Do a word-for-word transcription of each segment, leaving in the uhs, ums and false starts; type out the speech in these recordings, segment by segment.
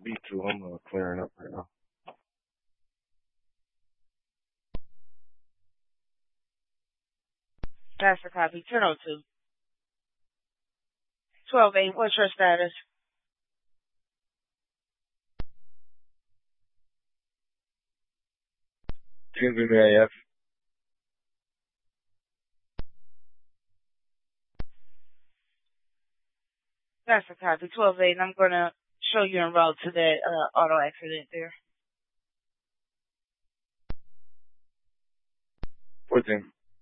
B two. I'm uh, clearing up right now. That's a copy. ten oh two. twelve eight. What's your status? T V A F. That's a copy. twelve eight. And I'm going to show you en route to that uh, auto accident there. fourteen.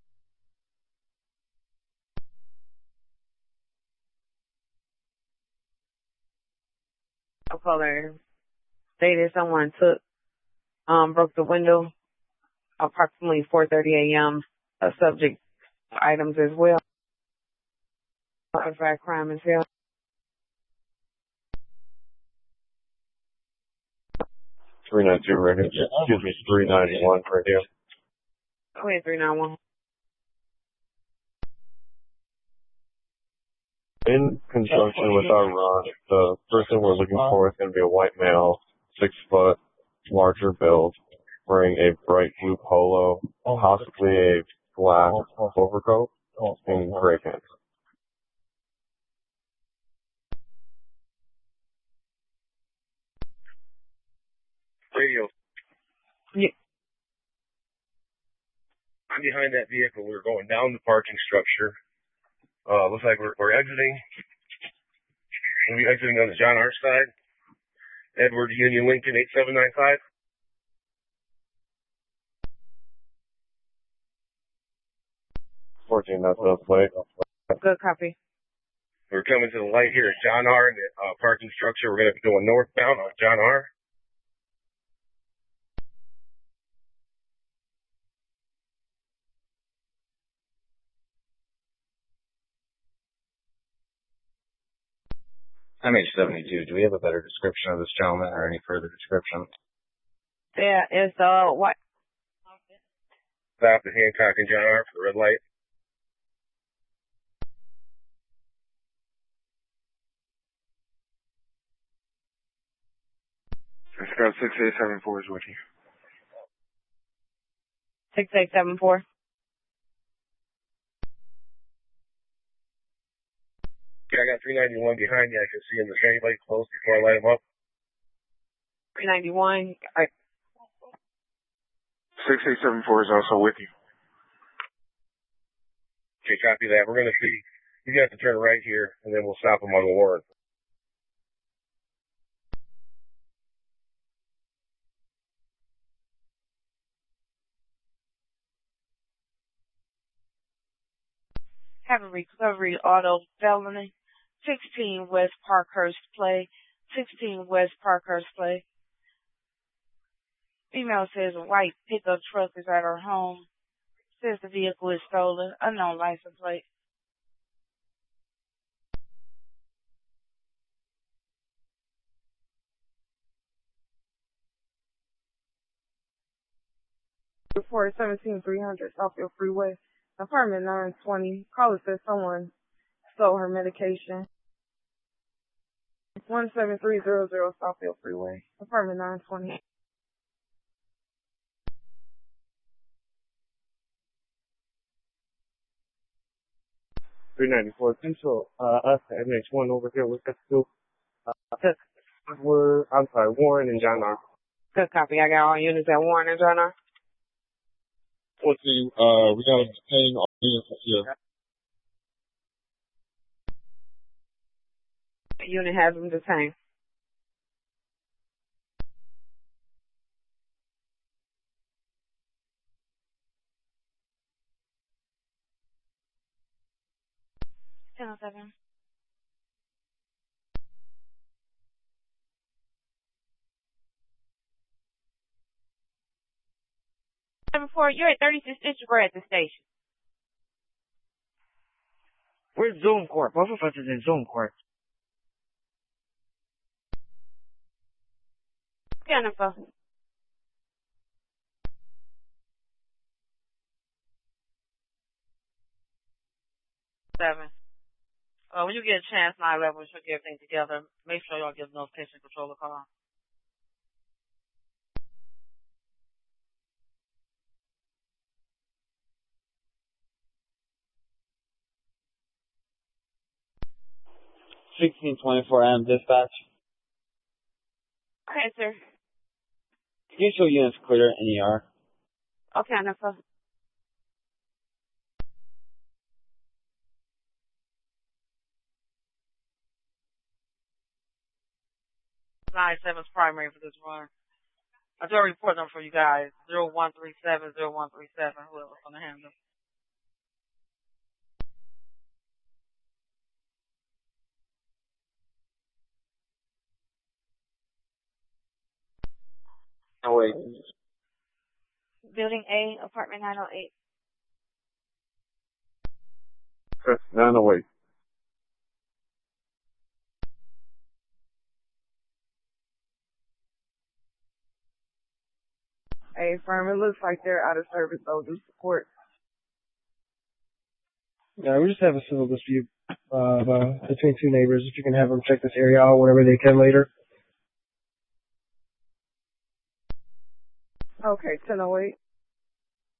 A caller stated someone took, um, broke the window approximately four thirty a.m. A subject items as well. Certified crime as well. three ninety-two right here. Excuse me, three ninety-one right here. Go ahead, three nine one. In conjunction with our run, the person we're looking for is going to be a white male, six foot, larger build, wearing a bright blue polo, possibly a black overcoat, and gray pants. Radio. Yeah. I'm behind that vehicle. We're going down the parking structure. Uh, looks like we're, we're exiting. We'll be exiting on the John R. side. Edward Union Lincoln eight seven nine five. fourteen, that's the plate. Good copy. We're coming to the light here at John R. in the uh, parking structure. We're going to be going northbound on John R. M H seventy-two, do we have a better description of this gentleman or any further description? There is the white. Stop at Hancock and John R. for the red light. Let's go six eight seven four is with you. six eight seven four. Okay, I got three ninety-one behind you. I can see him. Is there anybody close before I light him up? three ninety-one. All right. six eight seven four is also with you. Okay, copy that. We're going to see. He's going to have to turn right here, and then we'll stop him on the Warren. Have a recovery auto felony. sixteen West Parkhurst Play. sixteen West Parkhurst Play. Female says a white pickup truck is at her home. Says the vehicle is stolen. Unknown license plate. Report seventeen three hundred Southfield Freeway. Apartment nine twenty. Caller says someone stole her medication. one seven three zero zero Southfield Freeway. Apartment nine twenty. three ninety-four. Central, uh, us at M H one over here. What's that to? Uh, we're, I'm sorry, Warren and John R. Good copy. I got all units at Warren and John R. fourteen, uh, we got a detained all units here. The unit has them detained. ten oh seven. seven four, you're at thirty-six District or at the station? Where's Zoom Court? Both of us is in Zoom Court. Jennifer. Seven. Uh, when you get a chance, nine eleven, we should get everything together. Make sure y'all give notification control the call. sixteen twenty-four A M dispatch. Okay, sir. Can you show units clear in E R? Okay, Jennifer. nine seven's primary for this run. I do a report number for you guys. Zero one three seven, zero one three seven, whoever's on the handle. Oh, wait. Building A, apartment nine oh eight. Okay, nine oh eight. Hey, firm, it looks like they're out of service, though. Do support. Yeah, we just have a civil dispute uh, uh, between two neighbors. If you can have them check this area out whenever they can later. Okay, ten oh eight.